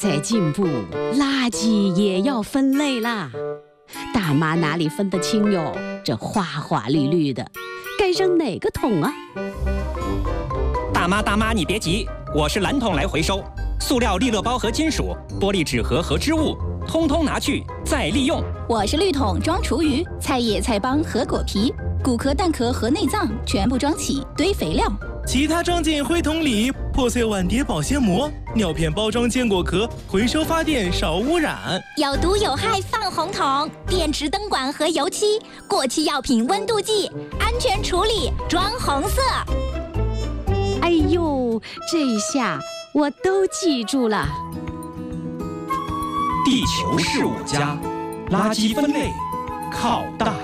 在进步，垃圾也要分类啦。大妈哪里分得清哟？这花花绿绿的，该扔哪个桶啊？ 大妈，你别急，我是蓝桶来回收。塑料利乐包和金属、玻璃纸盒和织物，通通拿去再利用。 我是绿桶装厨余，菜叶、菜帮和果皮，骨壳、蛋壳和内脏全部装起堆肥料。 其他装进灰桶里，破碎碗碟保鲜膜，尿片包装坚果壳，回收发电少污染。 有毒有害放红桶，电池灯管和油漆，过期药品温度计，安全处理装红色。 哎呦，这下我都记住了。 地球是我家，垃圾分类靠大